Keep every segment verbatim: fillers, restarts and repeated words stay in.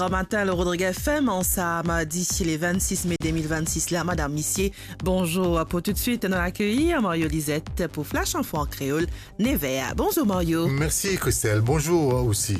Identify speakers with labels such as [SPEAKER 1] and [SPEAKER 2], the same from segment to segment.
[SPEAKER 1] Matin, le Rodriguez F M, en samedi, les vingt-six mai deux mille vingt-six, là, Madame Missier. Bonjour, pour tout de suite, nous accueillir Mario Lisette pour Flash Info en créole, Nevers. Bonjour Mario.
[SPEAKER 2] Merci Christelle, bonjour aussi.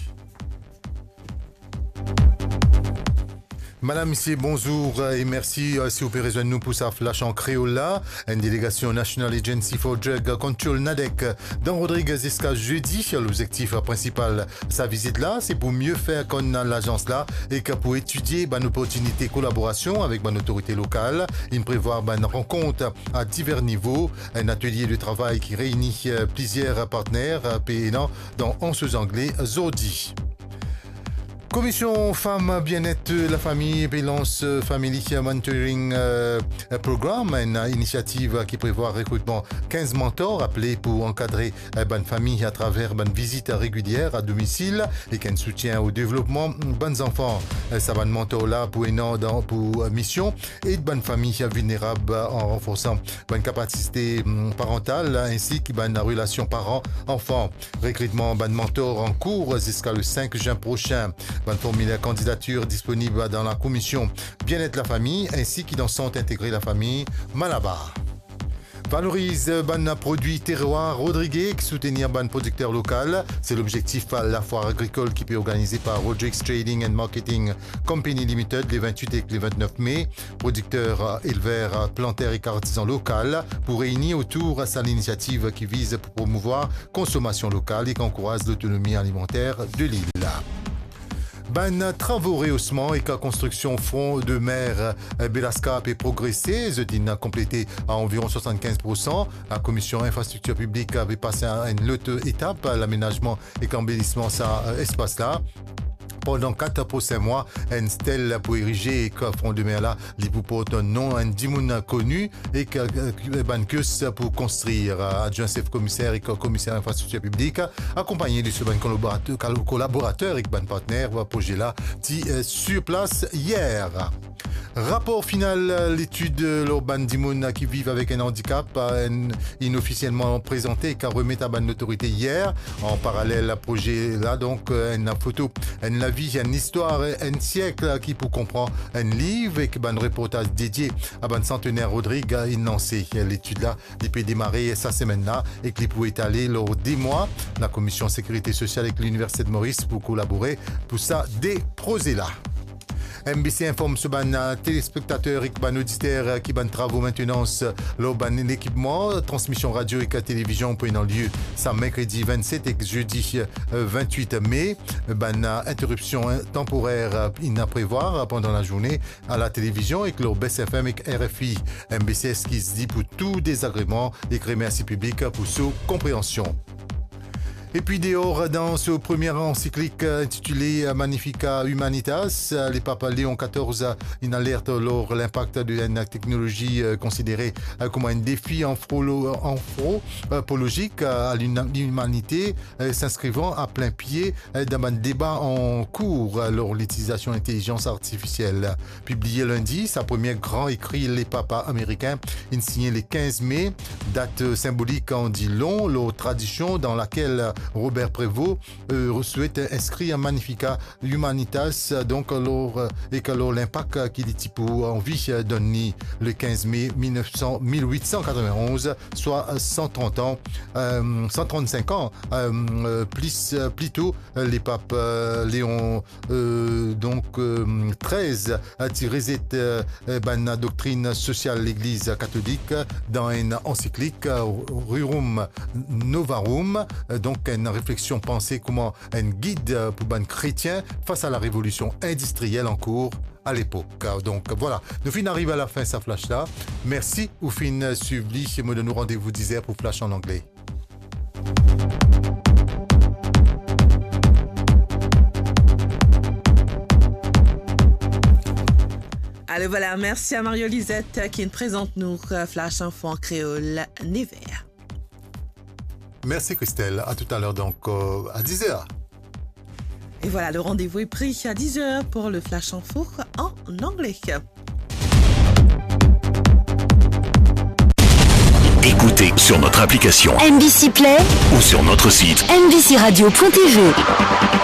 [SPEAKER 2] Madame, Monsieur, bonjour et merci si vous pouvez rejoindre nous pour sa flash en créole là. Une délégation National Agency for Drug Control N A D E C dans Rodriguez jusqu'à jeudi. L'objectif principal de sa visite là, c'est pour mieux faire connaître l'agence là et que pour étudier une opportunité de collaboration avec une autorité locale. Il prévoit une rencontre à divers niveaux, un atelier de travail qui réunit plusieurs partenaires payants dans onze anglais Zodi. Commission Femmes, Bien-être, la famille, Balance Family Monitoring euh, Programme, une initiative qui prévoit recrutement quinze mentors appelés pour encadrer une bonne famille à travers une visite régulière à domicile et qui soutient au développement de bonnes enfants. Ça va de mentor là pour une an pour mission et de bonnes familles vulnérables en renforçant bonne capacité parentale ainsi que bonne relation parents-enfants. Recrutement de mentor en cours jusqu'à le cinq juin prochain. Bonne formulaire candidature disponible dans la commission Bien-être la famille ainsi que dans Centre intégré la famille Malabar. Valorise ban produits terroir Rodriguez, soutenir ban producteur local. C'est l'objectif à la foire agricole qui est organisée par Rodriguez Trading and Marketing Company Limited les vingt-huit et les vingt-neuf mai. Producteurs, éleveurs, planteurs et artisans locaux pour réunir autour à sa l'initiative qui vise à promouvoir consommation locale et qui encourage l'autonomie alimentaire de l'île. Ben travaux rehaussement et qu'à construction front de mer Belascap est progressé. Zedine a complété à environ soixante-quinze pour cent. La commission infrastructure publique avait passé à une autre étape, l'aménagement et l'embellissement de cet espace-là. Pendant quatre prochains mois, une stèle pour ériger et que front de mer là, il porte un nom, un dimoun connu et que ban pour construire. Adjoint chef commissaire et commissaire infrastructure publique, accompagné de ce ban collaborateur, collaborateur et ban partenaire, projet là, qui sur place hier. Rapport final, l'étude l'urban Dimoun qui vivent avec un handicap, inofficiellement présenté et qui a remis à ban l'autorité hier. En parallèle, le projet là, donc, une photo, une la vie, une histoire, un siècle qui pour comprendre un livre et qui un reportage dédié à ban centenaire Rodrigue il lancé l'étude là, il peut démarrer sa semaine là et qui peut étaler lors des mois. La commission sécurité sociale avec l'université de Maurice pour collaborer pour ça des projets là. M B C informe ce ban téléspectateurs et ban auditeurs qui ban travaux maintenance leur ban l'équipement transmission radio et télévision pour un lieu ça mercredi vingt-sept et jeudi vingt-huit mai ban interruption temporaire in à prévoir pendant la journée à la télévision et que leur B C F M et R F I M B C qui se dit pour tout désagrément et que remercie public pour sa compréhension. Et puis dehors, dans ce premier encyclique intitulé Magnifica Humanitas, les papes Léon quatorze une alerte lors l'impact de la technologie considérée comme un défi anthropologique à l'humanité, s'inscrivant à plein pied dans un débat en cours lors l'utilisation de l'intelligence artificielle. Publié lundi, sa première grand écrit Les papas américains, il signé le quinze mai, date symbolique en dit long, leur tradition dans laquelle Robert Prévost euh, souhaite inscrire Magnifica Humanitas donc alors, et que l'impact qu'il est pour envie donné le quinze mai mille huit cent quatre-vingt-onze, soit cent trente ans, euh, cent trente-cinq ans euh, plus plutôt les papes euh, Léon euh, donc euh, treize a tiré cette euh, ben, doctrine sociale de l'Église catholique dans une encyclique Rerum Novarum, donc une réflexion pensée comment un guide pour un chrétien face à la révolution industrielle en cours à l'époque. Donc voilà, nous fin arrive à la fin ça flash là. Merci ou fin suivi moi de nous rendez-vous dix heures pour flash en anglais.
[SPEAKER 1] Allez voilà, merci à Mario Lisette qui nous présente nous Flash Info en créole Nevers.
[SPEAKER 2] Merci Christelle, à tout à l'heure donc euh, à dix heures.
[SPEAKER 1] Et voilà, le rendez-vous est pris à dix heures pour le Flash Info en anglais.
[SPEAKER 3] Écoutez sur notre application
[SPEAKER 4] M B C Play
[SPEAKER 3] ou sur notre site
[SPEAKER 4] m b c radio point t v.